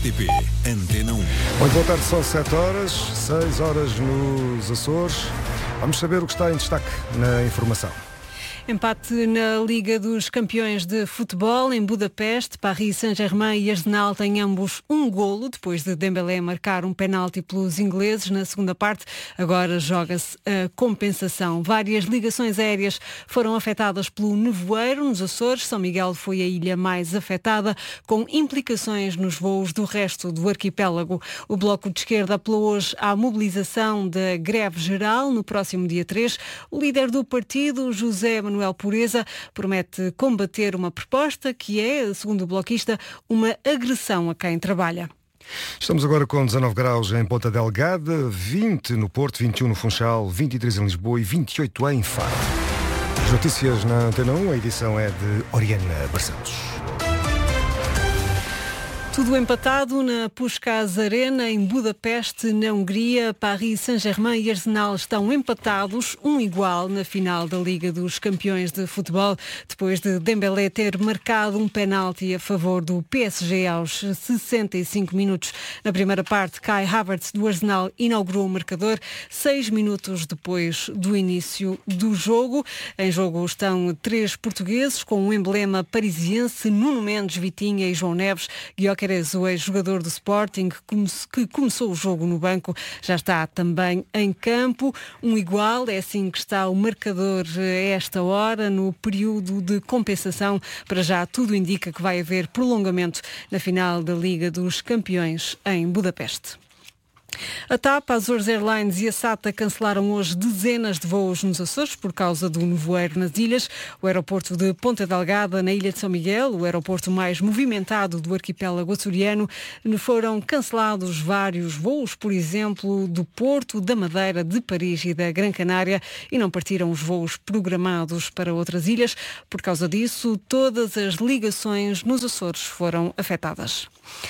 RTP Antena 1. Muito boa tarde, são 7 horas, 6 horas nos Açores. Vamos saber o que está em destaque na informação. Empate na Liga dos Campeões de Futebol em Budapeste. Paris Saint-Germain e Arsenal têm ambos um golo, depois de Dembélé marcar um penalti pelos ingleses na segunda parte. Agora joga-se a compensação. Várias ligações aéreas foram afetadas pelo nevoeiro nos Açores. São Miguel foi a ilha mais afetada, com implicações nos voos do resto do arquipélago. O Bloco de Esquerda apelou hoje à mobilização da greve geral no próximo dia 3. O líder do partido, José Manuel Pureza, promete combater uma proposta que é, segundo o bloquista, uma agressão a quem trabalha. Estamos agora com 19 graus em Ponta Delgada, 20 no Porto, 21 no Funchal, 23 em Lisboa e 28 em Faro. As notícias na Antena 1, a edição é de Oriana Barcelos. Tudo empatado na Puskás Arena, em Budapeste, na Hungria. Paris Saint-Germain e Arsenal estão empatados, um igual, na final da Liga dos Campeões de Futebol, depois de Dembélé ter marcado um penalti a favor do PSG aos 65 minutos. Na primeira parte, Kai Havertz do Arsenal inaugurou o marcador, 6 minutos depois do início do jogo. Em jogo estão 3 portugueses, com o emblema parisiense: Nuno Mendes, Vitinha e João Neves. Gyökeres, o ex-jogador do Sporting, que começou o jogo no banco, já está também em campo. Um igual, é assim que está o marcador a esta hora, no período de compensação. Para já tudo indica que vai haver prolongamento na final da Liga dos Campeões em Budapeste. A TAP, a Azores Airlines e a SATA cancelaram hoje dezenas de voos nos Açores por causa do nevoeiro nas ilhas. O aeroporto de Ponta Delgada, na ilha de São Miguel, o aeroporto mais movimentado do arquipélago açoriano, foram cancelados vários voos, por exemplo, do Porto, da Madeira, de Paris e da Gran Canária, e não partiram os voos programados para outras ilhas. Por causa disso, todas as ligações nos Açores foram afetadas.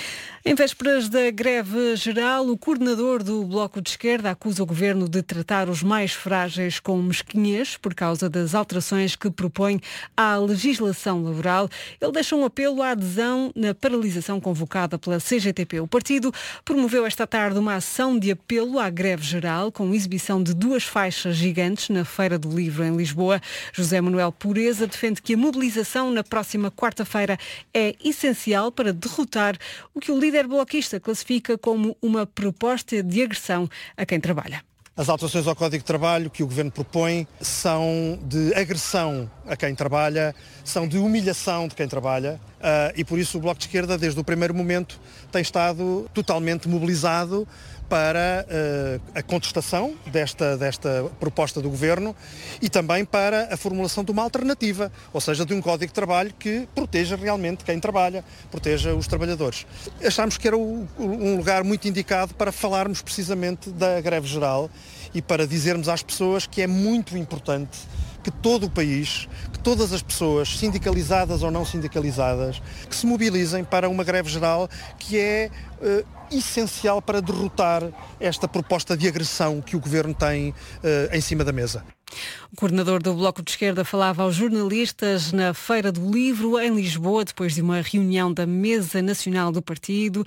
Em vésperas da greve geral, o coordenador do Bloco de Esquerda acusa o governo de tratar os mais frágeis com mesquinhez por causa das alterações que propõe à legislação laboral. Ele deixa um apelo à adesão na paralisação convocada pela CGTP. O partido promoveu esta tarde uma ação de apelo à greve geral, com exibição de 2 faixas gigantes na Feira do Livro em Lisboa. José Manuel Pureza defende que a mobilização na próxima quarta-feira é essencial para derrotar o que o líder bloquista classifica como uma proposta de agressão a quem trabalha. As alterações ao Código de Trabalho que o Governo propõe são de agressão a quem trabalha, são de humilhação de quem trabalha, e por isso o Bloco de Esquerda, desde o primeiro momento, tem estado totalmente mobilizado para a contestação desta proposta do Governo e também para a formulação de uma alternativa, ou seja, de um Código de Trabalho que proteja realmente quem trabalha, proteja os trabalhadores. Achámos que era um lugar muito indicado para falarmos precisamente da greve geral e para dizermos às pessoas que é muito importante que todo o país, que todas as pessoas, sindicalizadas ou não sindicalizadas, que se mobilizem para uma greve geral que é essencial para derrotar esta proposta de agressão que o Governo tem em cima da mesa. O coordenador do Bloco de Esquerda falava aos jornalistas na Feira do Livro, em Lisboa, depois de uma reunião da Mesa Nacional do Partido,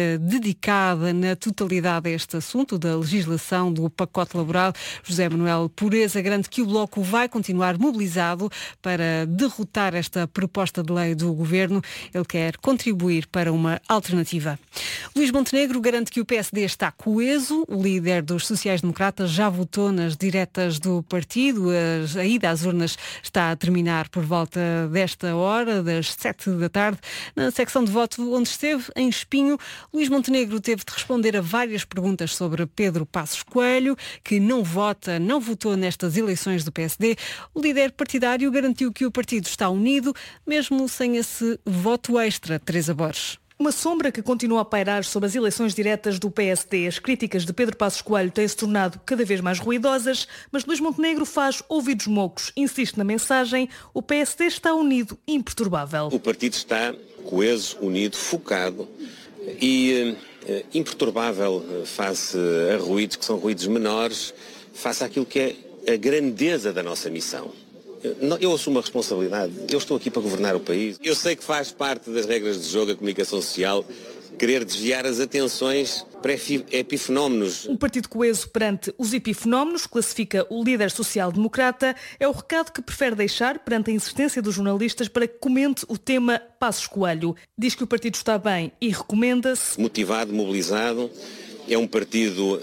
dedicada na totalidade a este assunto da legislação do pacote laboral. José Manuel Pureza garante que o Bloco vai continuar mobilizado para derrotar esta proposta de lei do Governo. Ele quer contribuir para uma alternativa. Luís Montenegro garante que o PSD está coeso. O líder dos sociais-democratas já votou nas diretas do partido. A ida às urnas está a terminar por volta desta hora, das 7 da tarde. Na secção de voto onde esteve, em Espinho, Luís Montenegro teve de responder a várias perguntas sobre Pedro Passos Coelho, que não votou nestas eleições do PSD. O líder partidário garantiu que o partido está unido, mesmo sem esse voto extra. Teresa Borges. Uma sombra que continua a pairar sobre as eleições diretas do PSD. As críticas de Pedro Passos Coelho têm-se tornado cada vez mais ruidosas, mas Luís Montenegro faz ouvidos moucos. Insiste na mensagem: o PSD está unido, imperturbável. O partido está coeso, unido, focado e imperturbável face a ruídos que são ruídos menores, face àquilo que é a grandeza da nossa missão. Eu assumo a responsabilidade, eu estou aqui para governar o país. Eu sei que faz parte das regras de jogo a comunicação social querer desviar as atenções para epifenómenos. Um partido coeso perante os epifenómenos, classifica o líder social-democrata, é o recado que prefere deixar perante a insistência dos jornalistas para que comente o tema Passos Coelho. Diz que o partido está bem e recomenda-se. Motivado, mobilizado, é um partido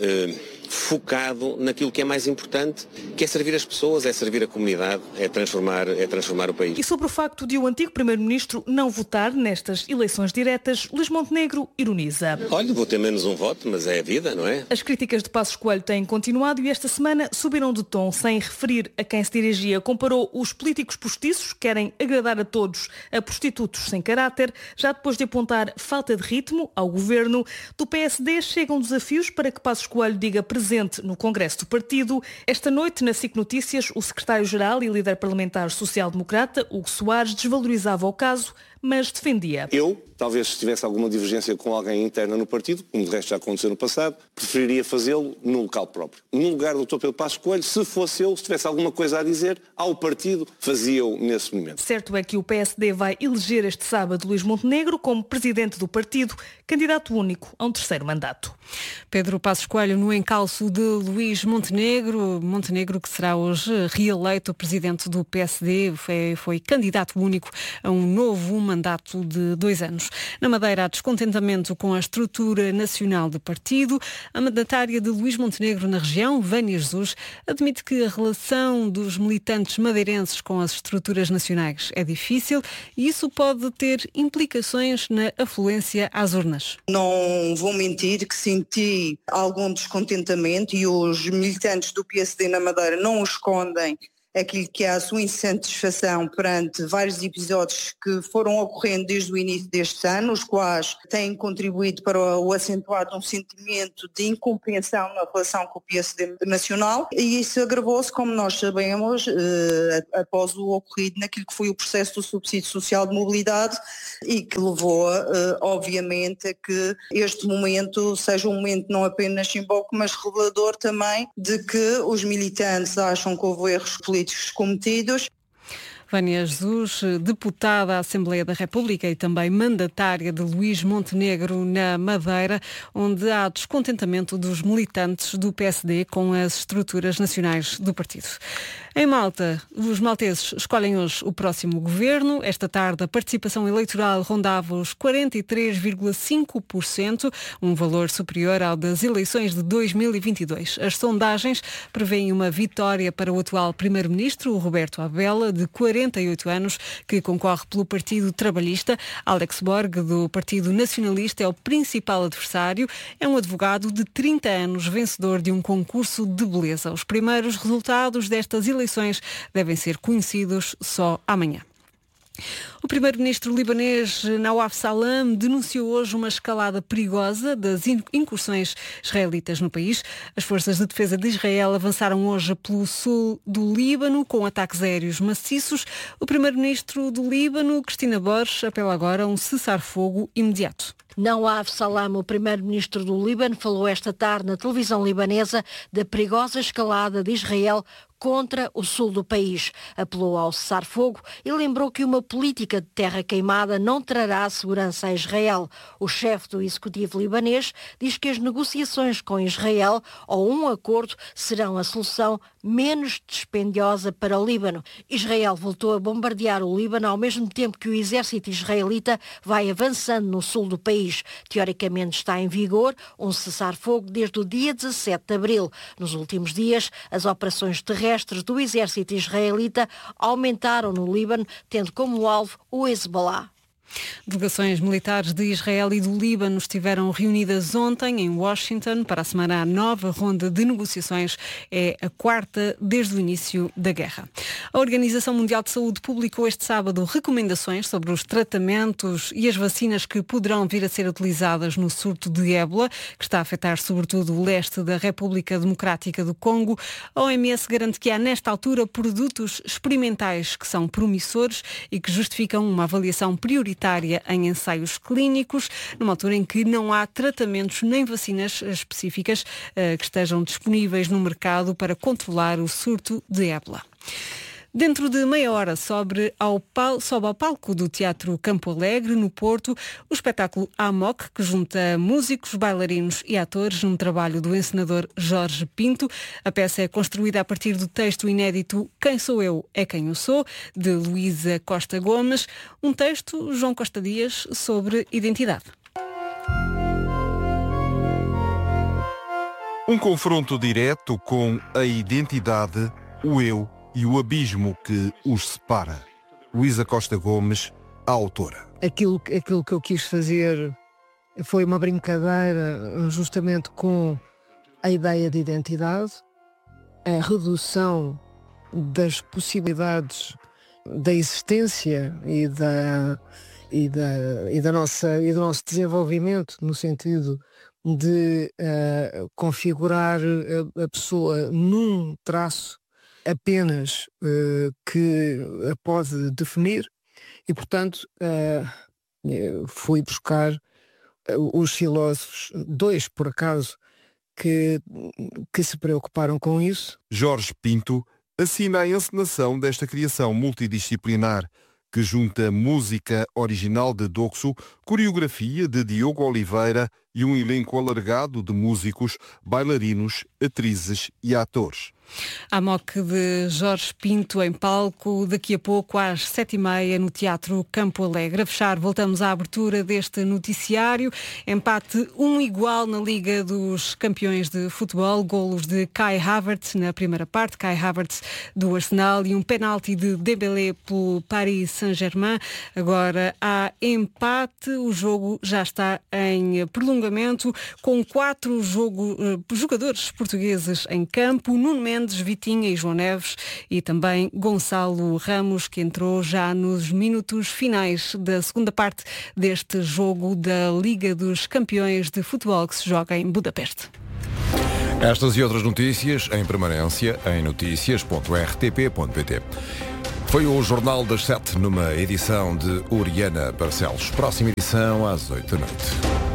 focado naquilo que é mais importante, que é servir as pessoas, é servir a comunidade, é transformar o país. E sobre o facto de o antigo Primeiro-Ministro não votar nestas eleições diretas, Luís Montenegro ironiza. Olha, vou ter menos um voto, mas é a vida, não é? As críticas de Passos Coelho têm continuado e esta semana subiram de tom, sem referir a quem se dirigia. Comparou os políticos postiços, que querem agradar a todos, a prostitutos sem caráter. Já depois de apontar falta de ritmo ao governo, do PSD chegam desafios para que Passos Coelho diga presente no Congresso do Partido. Esta noite, na SIC Notícias, o secretário-geral e líder parlamentar social-democrata, Hugo Soares, desvalorizava o caso, mas defendia. Eu, talvez se tivesse alguma divergência com alguém interna no partido, como de resto já aconteceu no passado, preferiria fazê-lo no local próprio. No lugar do Dr. Pedro Passos Coelho, se fosse eu, se tivesse alguma coisa a dizer ao partido, fazia-o nesse momento. Certo é que o PSD vai eleger este sábado Luís Montenegro como presidente do partido, candidato único a um terceiro mandato. Pedro Passos Coelho no encalço de Luís Montenegro que será hoje reeleito presidente do PSD, foi candidato único a um novo mandato de 2 anos. Na Madeira há descontentamento com a estrutura nacional do partido. A mandatária de Luís Montenegro na região, Vânia Jesus, admite que a relação dos militantes madeirenses com as estruturas nacionais é difícil e isso pode ter implicações na afluência às urnas. Não vou mentir que senti algum descontentamento e os militantes do PSD na Madeira não o escondem, aquilo que é a sua insatisfação perante vários episódios que foram ocorrendo desde o início deste ano, os quais têm contribuído para o acentuar de um sentimento de incompreensão na relação com o PSD nacional, e isso agravou-se, como nós sabemos, após o ocorrido naquilo que foi o processo do subsídio social de mobilidade e que levou, obviamente, a que este momento seja um momento não apenas simbólico, mas revelador também de que os militantes acham que houve erros políticos cometidos. Vânia Jesus, deputada à Assembleia da República e também mandatária de Luís Montenegro na Madeira, onde há descontentamento dos militantes do PSD com as estruturas nacionais do partido. Em Malta, os malteses escolhem hoje o próximo governo. Esta tarde a participação eleitoral rondava os 43,5%, um valor superior ao das eleições de 2022. As sondagens prevêem uma vitória para o atual primeiro-ministro, Roberto Abela, de 48 anos, que concorre pelo Partido Trabalhista. Alex Borg, do Partido Nacionalista, é o principal adversário. É um advogado de 30 anos, vencedor de um concurso de beleza. Os primeiros resultados destas eleições devem ser conhecidos só amanhã. O primeiro-ministro libanês Nawaf Salam denunciou hoje uma escalada perigosa das incursões israelitas no país. As forças de defesa de Israel avançaram hoje pelo sul do Líbano com ataques aéreos maciços. O primeiro-ministro do Líbano, Cristina Borges, apela agora a um cessar-fogo imediato. Nawaf Salam, o primeiro-ministro do Líbano, falou esta tarde na televisão libanesa da perigosa escalada de Israel contra o sul do país. Apelou ao cessar-fogo e lembrou que uma política de terra queimada não trará segurança a Israel. O chefe do executivo libanês diz que as negociações com Israel ou um acordo serão a solução menos dispendiosa para o Líbano. Israel voltou a bombardear o Líbano ao mesmo tempo que o exército israelita vai avançando no sul do país. Teoricamente está em vigor um cessar-fogo desde o dia 17 de abril. Nos últimos dias, as operações terrestres do exército israelita aumentaram no Líbano, tendo como alvo o Hezbollah. Delegações militares de Israel e do Líbano estiveram reunidas ontem em Washington para assumir a nova ronda de negociações. É a quarta desde o início da guerra. A Organização Mundial de Saúde publicou este sábado recomendações sobre os tratamentos e as vacinas que poderão vir a ser utilizadas no surto de ébola, que está a afetar sobretudo o leste da República Democrática do Congo. A OMS garante que há nesta altura produtos experimentais que são promissores e que justificam uma avaliação prioritária em ensaios clínicos, numa altura em que não há tratamentos nem vacinas específicas que estejam disponíveis no mercado para controlar o surto de ébola. Dentro de meia hora sobe ao palco do Teatro Campo Alegre, no Porto, o espetáculo Amok, que junta músicos, bailarinos e atores num trabalho do encenador Jorge Pinto. A peça é construída a partir do texto inédito Quem Sou Eu é Quem Eu Sou, de Luísa Costa Gomes. Um texto, João Costa Dias, sobre identidade. Um confronto direto com a identidade, o eu e o abismo que os separa. Luísa Costa Gomes, a autora. Aquilo que eu quis fazer foi uma brincadeira justamente com a ideia de identidade, a redução das possibilidades da existência e do nosso desenvolvimento, no sentido de configurar a pessoa num traço apenas que a pode definir, e portanto fui buscar os filósofos, dois por acaso, que se preocuparam com isso. Jorge Pinto assina a encenação desta criação multidisciplinar que junta música original de Doxo, coreografia de Diogo Oliveira e um elenco alargado de músicos, bailarinos, atrizes e atores. Amok de Jorge Pinto em palco, daqui a pouco às 7h30 no Teatro Campo Alegre. A fechar, voltamos à abertura deste noticiário. Empate 1-1 na Liga dos Campeões de Futebol. Golos de Kai Havertz na primeira parte, Kai Havertz do Arsenal, e um penalti de Dembélé pelo Paris Saint-Germain. Agora há empate, o jogo já está em prolongamento, com 4 jogadores portugueses em campo: Nuno Mendes, Vitinha e João Neves, e também Gonçalo Ramos, que entrou já nos minutos finais da segunda parte deste jogo da Liga dos Campeões de Futebol, que se joga em Budapeste. Estas e outras notícias em permanência em noticias.rtp.pt. Foi o Jornal das 7 numa edição de Oriana Barcelos. Próxima edição às 8 da noite.